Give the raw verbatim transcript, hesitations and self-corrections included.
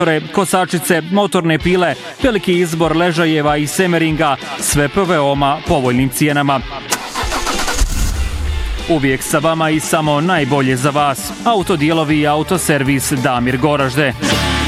kosačice, motorne pile, veliki izbor ležajeva i semeringa, sve po veoma povoljnim cijenama. Uvijek sa vama i samo najbolje za vas. Autodijelovi i autoservis Damir Goražde.